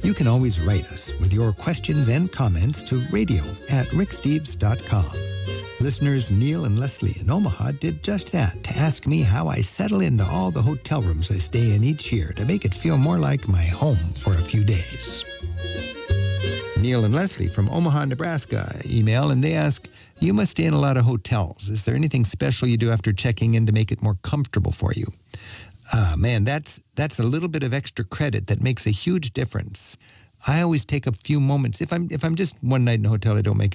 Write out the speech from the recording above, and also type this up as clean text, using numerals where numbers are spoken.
You can always write us with your questions and comments to radio@ricksteves.com. Listeners Neil and Leslie in Omaha did just that to ask me how I settle into all the hotel rooms I stay in each year to make it feel more like my home for a few days. Neil and Leslie from Omaha, Nebraska email and they ask, you must stay in a lot of hotels. Is there anything special you do after checking in to make it more comfortable for you? Man, that's a little bit of extra credit that makes a huge difference. I always take a few moments. If I'm just one night in a hotel, I don't make